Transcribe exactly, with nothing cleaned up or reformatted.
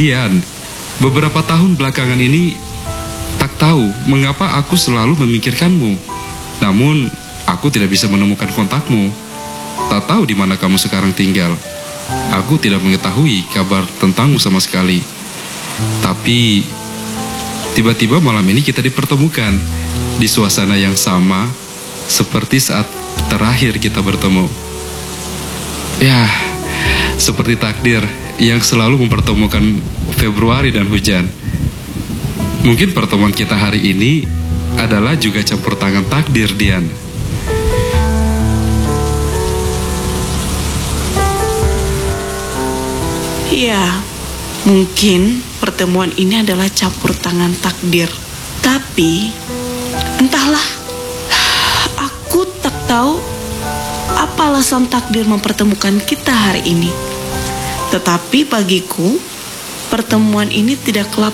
Dian, beberapa tahun belakangan ini tak tahu mengapa aku selalu memikirkanmu. Namun, aku tidak bisa menemukan kontakmu. Tak tahu di mana kamu sekarang tinggal. Aku tidak mengetahui kabar tentangmu sama sekali. Tapi, tiba-tiba malam ini kita dipertemukan di suasana yang sama seperti saat terakhir kita bertemu. Ya, seperti takdir yang selalu mempertemukan Februari dan hujan. Mungkin pertemuan kita hari ini adalah juga campur tangan takdir, Dian. Ya, mungkin pertemuan ini adalah campur tangan takdir. Tapi, entahlah, aku tak tahu apa alasan takdir mempertemukan kita hari ini. Tetapi bagiku, pertemuan ini tidak kelak